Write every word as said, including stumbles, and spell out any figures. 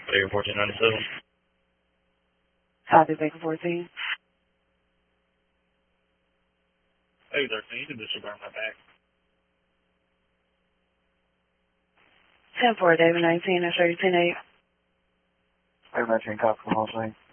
Baker fourteen ninety-seven. Copy, Baker fourteen. Baker thirteen, you can disregard my back. ten four, David nineteen, that's thirty ten eight. David nineteen, copy from Hall Sing.